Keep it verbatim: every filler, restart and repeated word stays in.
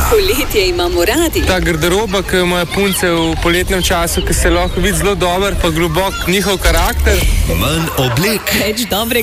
Poletje imamo radi. Ta garderoba, ki imajo punce v poletnem času, ki se lahko vidi zelo dober, pa globok njihov karakter. Manj oblek. Več dobre